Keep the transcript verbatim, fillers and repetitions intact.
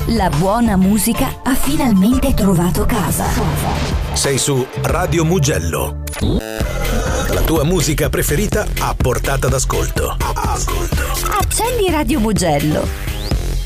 La buona musica ha finalmente trovato casa. Sei su Radio Mugello. La tua musica preferita a portata d'ascolto. Accendi Radio Mugello